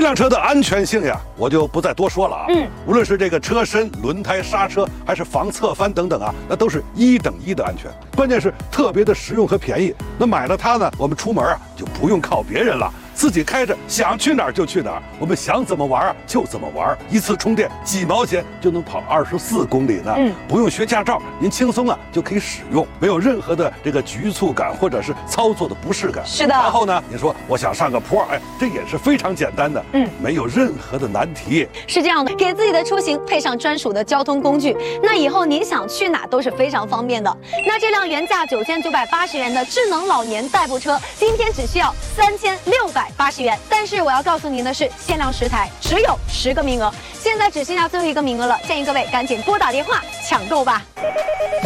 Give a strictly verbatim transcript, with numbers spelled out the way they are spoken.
辆车的安全性呀，我就不再多说了啊。嗯，无论是这个车身、轮胎、刹车，还是防侧翻等等啊，那都是一等一的安全。关键是特别的实用和便宜。那买了它呢，我们出门啊就不用靠别人了。自己开着，想去哪儿就去哪儿，我们想怎么玩啊就怎么玩，一次充电几毛钱就能跑二十四公里呢。嗯，不用学驾照，您轻松啊就可以使用，没有任何的这个局促感或者是操作的不适感。 是的。 然后呢，你说我想上个坡，哎，这也是非常简单的，嗯，没有任何的难题。 是这样的，给自己的出行配上专属的交通工具，那以后您想去哪都是非常方便的。那这辆原价九千九百八十元的智能老年代步车，今天只需要三千六百八十元，但是我要告诉您的是，限量十台，只有十个名额，现在只剩下最后一个名额了，建议各位赶紧拨打电话抢购吧。